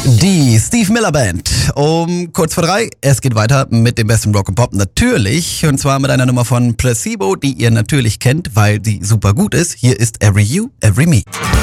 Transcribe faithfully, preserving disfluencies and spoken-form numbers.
Die Steve Miller Band. Um kurz vor drei. Es geht weiter mit dem besten Rock and Pop natürlich. Und zwar mit einer Nummer von Placebo, die ihr natürlich kennt, weil sie super gut ist. Hier ist Every You, Every Me.